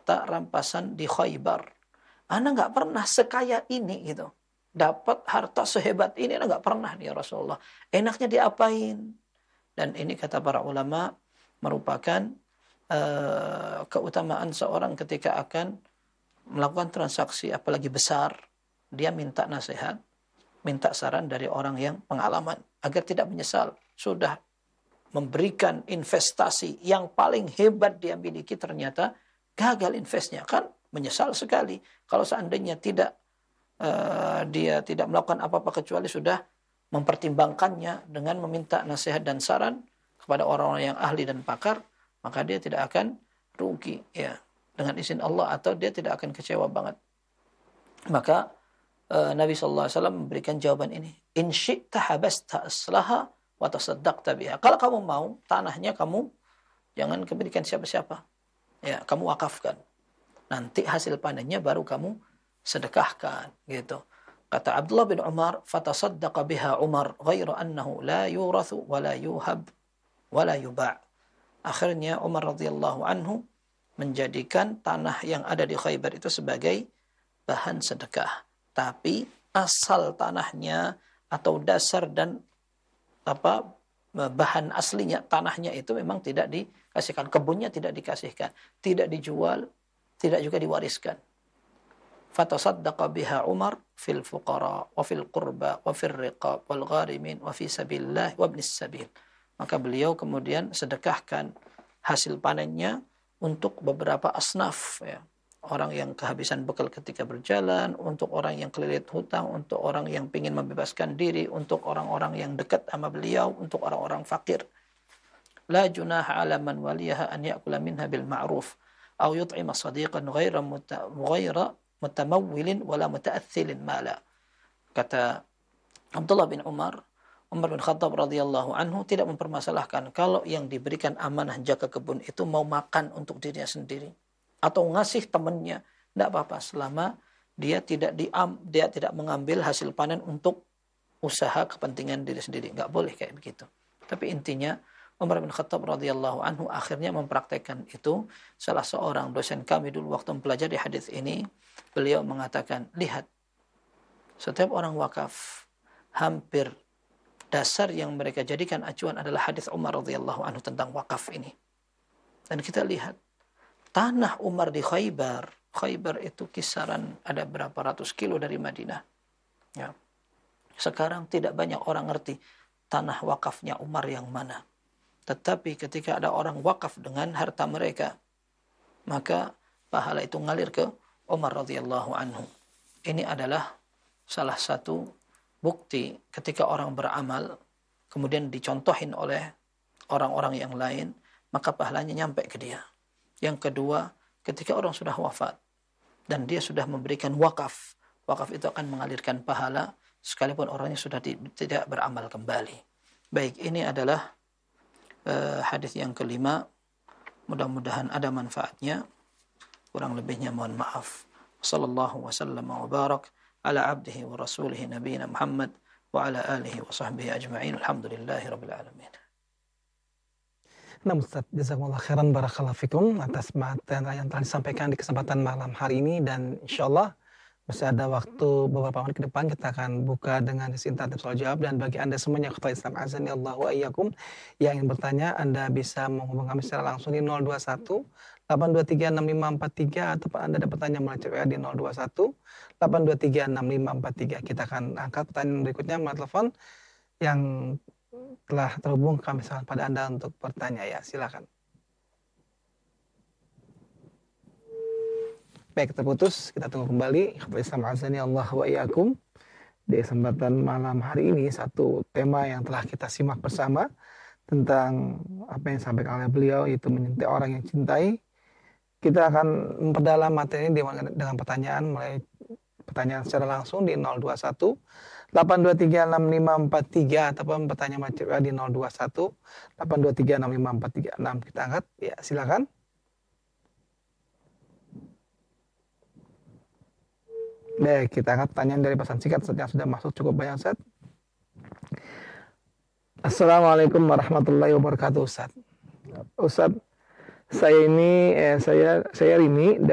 harta rampasan di Khaybar. Ana nggak pernah sekaya ini gitu. Dapat harta sehebat ini ana nggak pernah ya Rasulullah. Enaknya diapain? Dan ini kata para ulama merupakan keutamaan seorang ketika akan melakukan transaksi apalagi besar. Dia minta nasihat, minta saran dari orang yang pengalaman agar tidak menyesal. Sudah memberikan investasi yang paling hebat dia miliki ternyata gagal investnya, kan menyesal sekali. Kalau seandainya dia tidak melakukan apa-apa kecuali sudah mempertimbangkannya dengan meminta nasihat dan saran kepada orang-orang yang ahli dan pakar, maka dia tidak akan rugi ya dengan izin Allah, atau dia tidak akan kecewa banget. Maka Nabi sallallahu alaihi wasallam memberikan jawaban ini, in syi'ta habasta aslaha wa tasaddaqta biha. Kalau kamu mau, tanahnya kamu jangan berikan siapa-siapa. Ya, kamu wakafkan. Nanti hasil panennya baru kamu sedekahkan, gitu. Kata Abdullah bin Umar, fatasaddaqa biha Umar ghaira annahu la yurathu wa la yuhab wa la yuba'. Akhirnya Umar radhiyallahu anhu menjadikan tanah yang ada di Khaybar itu sebagai bahan sedekah. Tapi asal tanahnya atau dasar dan bahan aslinya tanahnya itu memang tidak dikasihkan, kebunnya tidak dikasihkan, tidak dijual, tidak juga diwariskan. Fatasaddaqa biha Umar fil fuqara wa fil qurba wa fil riqab wal gharimin wa fi sabilillah wa ibnis sabil. Maka beliau kemudian sedekahkan hasil panennya untuk beberapa asnaf ya. Orang yang kehabisan bekal ketika berjalan, untuk orang yang kelilit hutang, untuk orang yang ingin membebaskan diri, untuk orang-orang yang dekat sama beliau, untuk orang-orang fakir. La junaha 'ala man waliyaha an ya'kula minha bil ma'ruf aw yut'ima sadiqan ghaira mutamawwilin wala muta'aththilin mala. Kata Abdullah bin Umar bin Khattab radhiyallahu anhu tidak mempermasalahkan kalau yang diberikan amanah jaga kebun itu mau makan untuk dirinya sendiri atau ngasih temannya, tidak apa-apa selama dia tidak mengambil hasil panen untuk usaha kepentingan diri sendiri. Nggak boleh kayak begitu. Tapi intinya Umar bin Khattab radhiyallahu anhu akhirnya mempraktekkan itu. Salah seorang dosen kami dulu waktu mempelajari hadis ini, beliau mengatakan, lihat, setiap orang wakaf hampir dasar yang mereka jadikan acuan adalah hadis Umar radhiyallahu anhu tentang wakaf ini. Dan kita lihat tanah Umar di Khaybar itu kisaran ada berapa ratus kilo dari Madinah. Ya. Sekarang tidak banyak orang ngerti tanah wakafnya Umar yang mana. Tetapi ketika ada orang wakaf dengan harta mereka, maka pahala itu ngalir ke Umar radhiyallahu anhu. Ini adalah salah satu bukti ketika orang beramal, kemudian dicontohin oleh orang-orang yang lain, maka pahalanya nyampe ke dia. Yang kedua, ketika orang sudah wafat dan dia sudah memberikan wakaf itu akan mengalirkan pahala sekalipun orangnya sudah tidak beramal kembali. Baik, ini adalah hadis yang kelima. Mudah-mudahan ada manfaatnya. Kurang lebihnya mohon maaf. Sallallahu wasallam wa barak ala abdihi wa rasulihi nabiyina Muhammad wa ala alihi wa sahbihi ajma'in. Alhamdulillahi rabbil alamin. Nah Ustaz, jazakumullah khairan barakallahu fikum atas materi yang telah disampaikan di kesempatan malam hari ini, dan insyaallah masih ada waktu beberapa menit ke depan kita akan buka dengan sesi interaktif soal jawab. Dan bagi Anda semuanya ikhwat Islam azani Allah wa iyyakum yang ingin bertanya, Anda bisa menghubungi kami secara langsung di 021 823 6543 ataupun Anda dapat tanya melalui WA di 021 823 6543. Kita akan angkat pertanyaan berikutnya melalui telepon yang telah terhubung kami sangat pada Anda untuk bertanya ya, silakan. Baik, terputus, kita tunggu kembali. Islam azani Allah wa iyyakum. Di kesempatan malam hari ini satu tema yang telah kita simak bersama tentang apa yang disampaikan oleh beliau, yaitu mencintai orang yang cintai. Kita akan memperdalam materi ini dengan pertanyaan, mulai pertanyaan secara langsung di 021 823 6543 ataupun pertanyaan macam di 021 823 6543. Kita angkat ya, silakan. Baik, kita angkat pertanyaan dari pesan singkat yang sudah masuk cukup banyak, Ustaz. Assalamualaikum warahmatullahi wabarakatuh, Ustaz. Ustaz, saya Rini